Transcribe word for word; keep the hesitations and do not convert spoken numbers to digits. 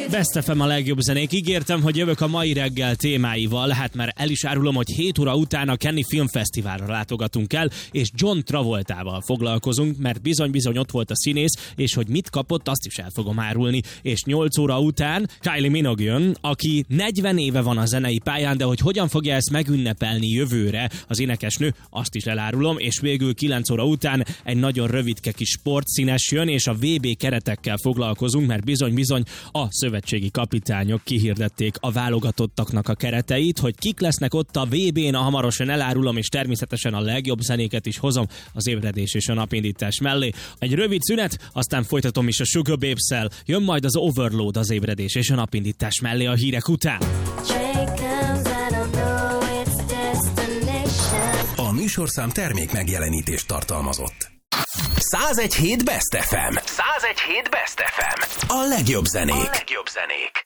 Best ef em a legjobb zenék. Ígértem, hogy jövök a mai reggel témáival, hát már el is árulom, hogy hét óra után a Cannes Filmfesztiválra látogatunk el, és John Travoltával foglalkozunk, mert bizony-bizony ott volt a színész, és hogy mit kapott, azt is el fogom árulni. És nyolc óra után Kylie Minogue jön, aki negyven éve van a zenei pályán, de hogy hogyan fogja ezt megünnepelni jövőre az énekesnő, azt is elárulom, és végül kilenc óra után egy nagyon rövidke kis sportszínes jön, és a vé bé keretekkel foglalkozunk, mert bizony-bizony a szövetségi kapitányok kihirdették a válogatottaknak a kereteit, hogy kik lesznek ott a vé bén, a hamarosan elárulom, és természetesen a legjobb zenéket is hozom az ébredés és a napindítás mellé. Egy rövid szünet, aztán folytatom is a Sugar Babes-szel, jön majd az Overload az ébredés és a napindítás mellé a hírek után. A műsorszám termék megjelenítést tartalmazott. száz egy hét Best ef em. száz egy hét Best ef em. A legjobb zenék. A legjobb zenék.